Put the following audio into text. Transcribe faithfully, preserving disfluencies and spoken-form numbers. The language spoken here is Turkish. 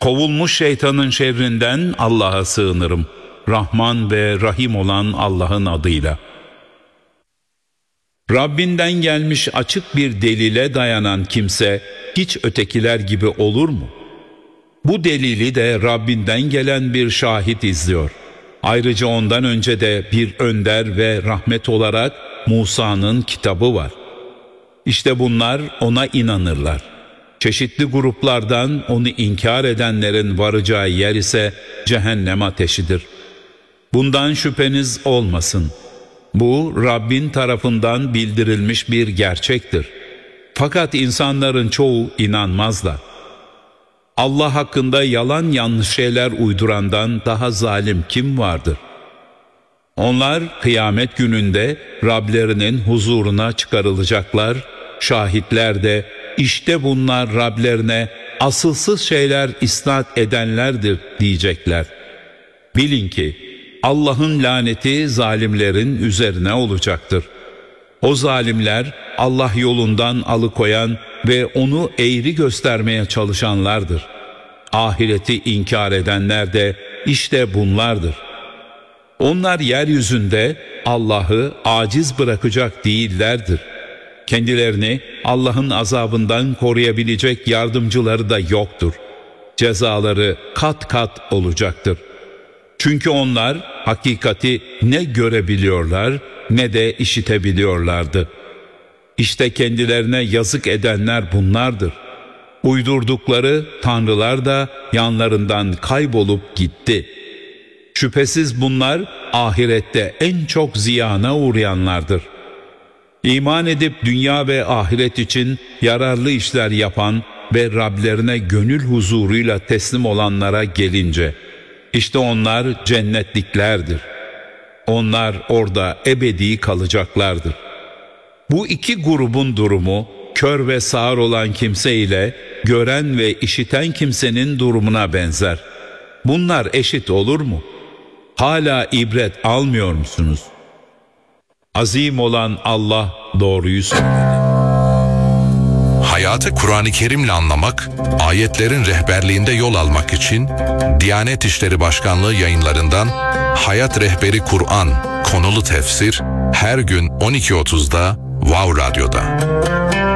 Kovulmuş şeytanın şerrinden Allah'a sığınırım. Rahman ve Rahim olan Allah'ın adıyla. Rabbinden gelmiş açık bir delile dayanan kimse hiç ötekiler gibi olur mu? Bu delili de Rabbinden gelen bir şahit izliyor. Ayrıca ondan önce de bir önder ve rahmet olarak Musa'nın kitabı var. İşte bunlar ona inanırlar. Çeşitli gruplardan onu inkar edenlerin varacağı yer ise cehennem ateşidir. Bundan şüpheniz olmasın. Bu Rabbin tarafından bildirilmiş bir gerçektir. Fakat insanların çoğu inanmazlar. Allah hakkında yalan yanlış şeyler uydurandan daha zalim kim vardır? Onlar kıyamet gününde Rablerinin huzuruna çıkarılacaklar. Şahitler de işte bunlar Rablerine asılsız şeyler isnat edenlerdir diyecekler. Bilin ki Allah'ın laneti zalimlerin üzerine olacaktır. O zalimler Allah yolundan alıkoyan ve onu eğri göstermeye çalışanlardır. Ahireti inkar edenler de işte bunlardır. Onlar yeryüzünde Allah'ı aciz bırakacak değillerdir. Kendilerini Allah'ın azabından koruyabilecek yardımcıları da yoktur. Cezaları kat kat olacaktır. Çünkü onlar hakikati ne görebiliyorlar ne de işitebiliyorlardı. İşte kendilerine yazık edenler bunlardır. Uydurdukları tanrılar da yanlarından kaybolup gitti. Şüphesiz bunlar ahirette en çok ziyana uğrayanlardır. İman edip dünya ve ahiret için yararlı işler yapan ve Rablerine gönül huzuruyla teslim olanlara gelince, işte onlar cennetliklerdir. Onlar orada ebedi kalacaklardır. Bu iki grubun durumu, kör ve sağır olan kimse ile gören ve işiten kimsenin durumuna benzer. Bunlar eşit olur mu? Hala ibret almıyor musunuz? Azim olan Allah doğruyu söyledi. Hayatı Kur'an-ı Kerim'le anlamak, ayetlerin rehberliğinde yol almak için Diyanet İşleri Başkanlığı yayınlarından Hayat Rehberi Kur'an konulu tefsir her gün on iki otuzda Wow Radyo'da.